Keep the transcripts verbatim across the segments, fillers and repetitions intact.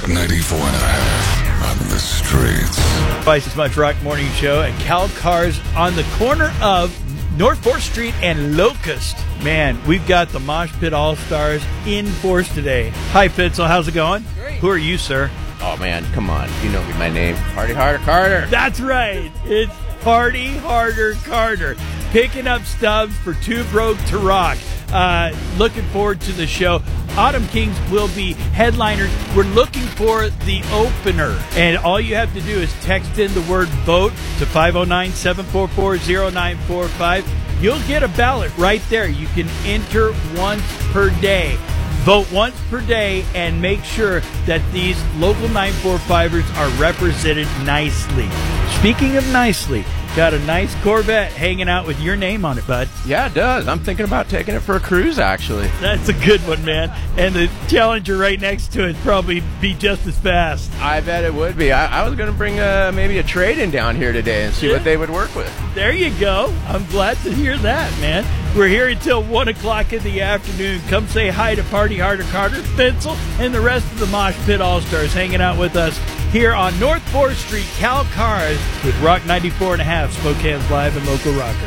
Rock ninety-four and a half on the streets. Twice as much Rock Morning Show at Cal Cars on the corner of North fourth Street and Locust. Man, we've got the Mosh Pit All-Stars in force today. Hi, Pitzel. How's it going? Great. Who are you, sir? Oh, man, come on. You know my name. Party Harder Carter. That's right. It's Party Harder Carter. Picking up stubs for Too Broke to Rock. Uh, looking forward to the show. Autumn Kings will be headliners. We're looking for the opener. And all you have to do is text in the word VOTE to five oh nine, seven four four, oh nine four five. You'll get a ballot right there. You can enter once per day. Vote once per day and make sure that these local nine forty-fivers are represented nicely. Speaking of nicely, got a nice Corvette hanging out with your name on it, bud. Yeah, it does. I'm thinking about taking it for a cruise, actually. That's a good one, man. And the Challenger right next to it probably be just as fast. I bet it would be. I, I was going to bring uh, maybe a trade-in down here today and see Yeah. what they would work with. There you go. I'm glad to hear that, man. We're here until one o'clock in the afternoon. Come say hi to Party Harder Carter, Pencil, and the rest of the Mosh Pit All-Stars hanging out with us here on North fourth Street, Cal Cars, with Rock ninety-four and a half, Spokane's live and local rocker.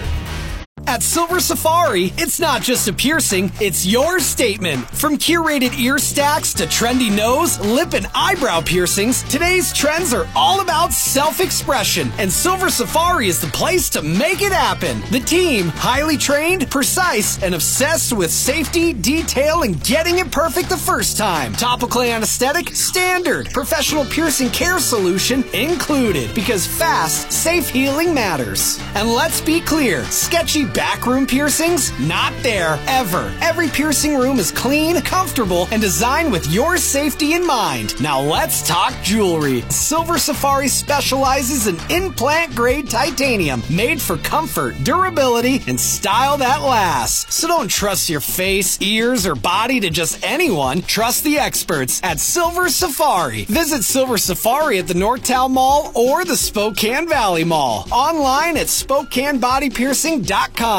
At Silver Safari, it's not just a piercing, it's your statement. From curated ear stacks to trendy nose, lip, and eyebrow piercings, today's trends are all about self-expression, and Silver Safari is the place to make it happen. The team, highly trained, precise, and obsessed with safety, detail, and getting it perfect the first time. Topical anesthetic, standard. Professional piercing care solution included, because fast, safe healing matters. And let's be clear, sketchy backroom piercings? Not there, ever. Every piercing room is clean, comfortable, and designed with your safety in mind. Now let's talk jewelry. Silver Safari specializes in implant-grade titanium, made for comfort, durability, and style that lasts. So don't trust your face, ears, or body to just anyone. Trust the experts at Silver Safari. Visit Silver Safari at the Northtown Mall or the Spokane Valley Mall. Online at spokane body piercing dot com.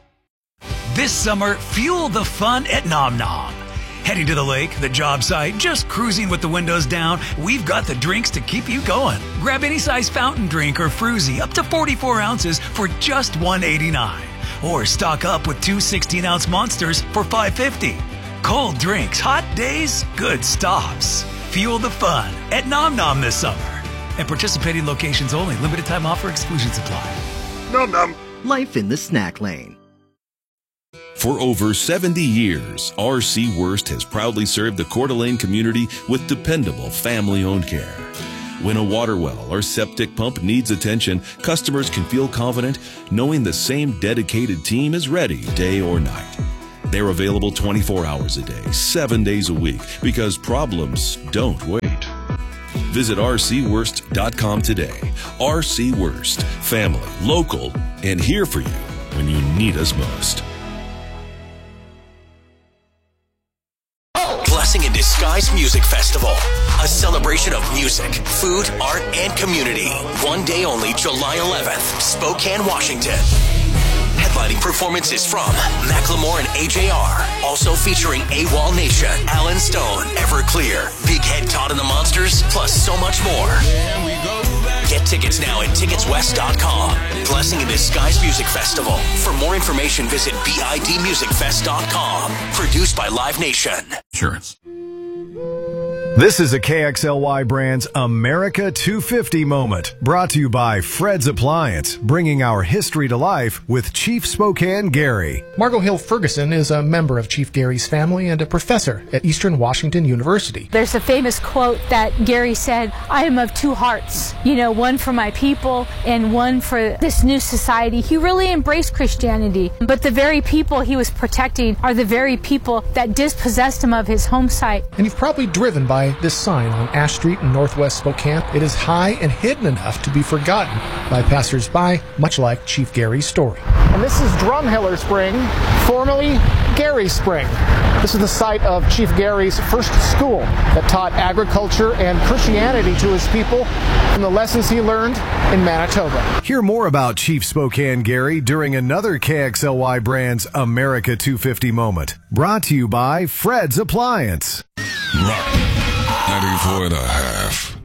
This summer, fuel the fun at Nom Nom. Heading to the lake, the job site, just cruising with the windows down, we've got the drinks to keep you going. Grab any size fountain drink or fruzy up to forty-four ounces for just one eighty-nine. Or stock up with two sixteen-ounce monsters for five fifty. Cold drinks, hot days, good stops. Fuel the fun at Nom Nom this summer. And participating locations only. Limited time offer, exclusions apply. Num num. Life in the snack lane. For over seventy years, R C Wurst has proudly served the Coeur d'Alene community with dependable family-owned care. When a water well or septic pump needs attention, customers can feel confident knowing the same dedicated team is ready day or night. They're available twenty-four hours a day, seven days a week, because problems don't wait. Visit R C Wurst dot com today. R C Wurst, family, local, and here for you when you need us most. Blessing in Disguise Music Festival, a celebration of music, food, art, and community. One day only, July eleventh, Spokane, Washington. Headlining performances from Macklemore and A J R. Also featuring AWOL Nation, Alan Stone, Everclear, Big Head Todd and the Monsters, plus so much more. Get tickets now at tickets west dot com. Blessing in Disguise Music Festival. For more information, visit bid music fest dot com. Produced by Live Nation. Insurance. This is a K X L Y Brands America two fifty moment, brought to you by Fred's Appliance, bringing our history to life with Chief Spokane Gary. Margot Hill Ferguson is a member of Chief Gary's family and a professor at Eastern Washington University. There's a famous quote that Gary said, I am of two hearts, you know, one for my people and one for this new society. He really embraced Christianity, but the very people he was protecting are the very people that dispossessed him of his home site. And you've probably driven by this sign on Ash Street in Northwest Spokane. It is high and hidden enough to be forgotten by passersby, much like Chief Gary's story. And this is Drumheller Spring, formerly Gary Spring. This is the site of Chief Gary's first school that taught agriculture and Christianity to his people and the lessons he learned in Manitoba. Hear more about Chief Spokane Gary during another K X L Y Brands America two fifty moment, brought to you by Fred's Appliance. Rock ninety-four Four and a half.